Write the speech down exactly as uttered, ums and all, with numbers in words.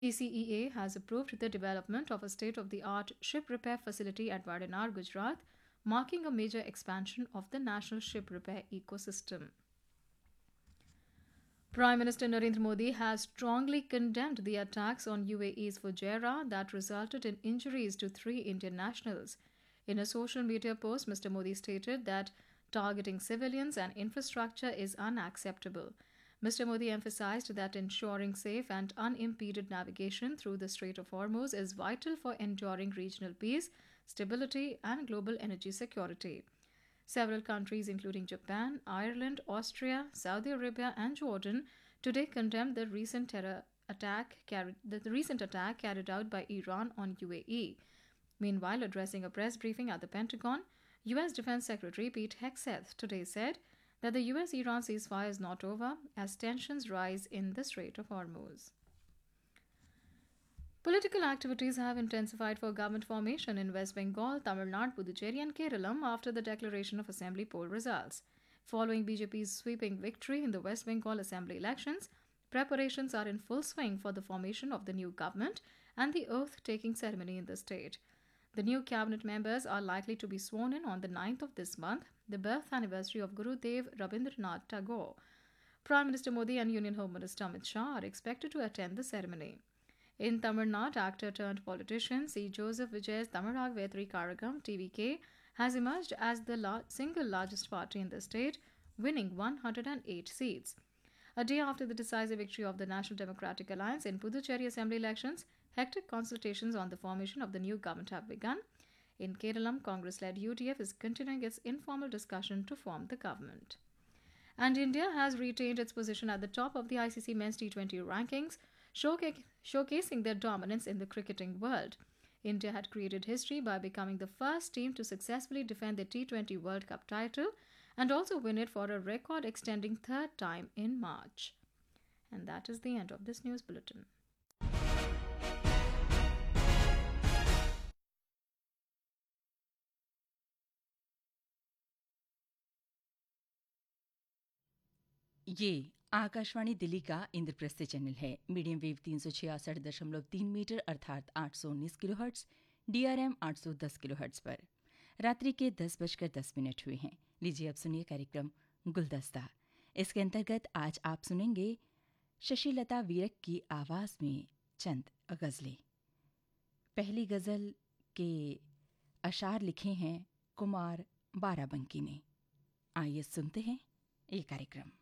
E C E A has approved the development of a state-of-the-art ship repair facility at Vadinar, Gujarat, marking a major expansion of the national ship repair ecosystem. Prime Minister Narendra Modi has strongly condemned the attacks on U A E's Fujairah that resulted in injuries to three Indian nationals. In a social media post, Mister Modi stated that targeting civilians and infrastructure is unacceptable. Mister Modi emphasized that ensuring safe and unimpeded navigation through the Strait of Hormuz is vital for enduring regional peace, stability, and global energy security. Several countries, including Japan, Ireland, Austria, Saudi Arabia, and Jordan, today condemned the recent terror attack carried, the recent attack carried out by Iran on U A E. Meanwhile, addressing a press briefing at the Pentagon, U S Defense Secretary Pete Hegseth today said that the U S-Iran ceasefire is not over as tensions rise in the Strait of Hormuz. Political activities have intensified for government formation in West Bengal, Tamil Nadu, Puducherry, and Kerala after the declaration of assembly poll results. Following B J P's sweeping victory in the West Bengal assembly elections, preparations are in full swing for the formation of the new government and the oath-taking ceremony in the state. The new cabinet members are likely to be sworn in on the ninth of this month, the birth anniversary of Gurudev Rabindranath Tagore. Prime Minister Modi and Union Home Minister Amit Shah are expected to attend the ceremony. In Tamil Nadu, actor-turned-politician C. Joseph Vijay's Tamilnadu Vetri Karagam, T V K, has emerged as the la- single largest party in the state, winning one hundred eight seats. A day after the decisive victory of the National Democratic Alliance in Puducherry Assembly elections, hectic consultations on the formation of the new government have begun. In Kerala, Congress-led U D F is continuing its informal discussion to form the government. And India has retained its position at the top of the I C C Men's T twenty rankings, showca- showcasing their dominance in the cricketing world. India had created history by becoming the first team to successfully defend the T twenty World Cup title and also win it for a record-extending third time in March. And that is the end of this news bulletin. ये आकाशवाणी दिल्ली का Indraprastha channel है। Medium wave तीन सौ छियासठ दशमलव तीन metre अर्थात आठ सौ उन्नीस किलो हर्ट्स, डीआरएम आठ सौ दस किलो हर्ट्स पर रात्रि के दस बजकर दस मिनट हुए हैं। लीजिए अब सुनिए कार्यक्रम गुलदस्ता। इसके अंतर्गत आज आप सुनेंगे शशिलता वीरक की आवाज़ में चंद गज़लें। पहली गज़ल के अशार लिखे हैं कुमार बाराबंकी ने। आइए सुनते हैं ये कार्यक्रम।